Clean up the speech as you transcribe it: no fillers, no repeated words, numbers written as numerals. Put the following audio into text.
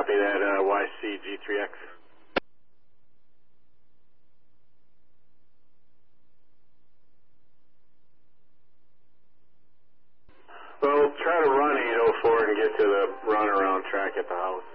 Copy that, YCG3X. Well, try to run 804 and get to the runaround track at the house.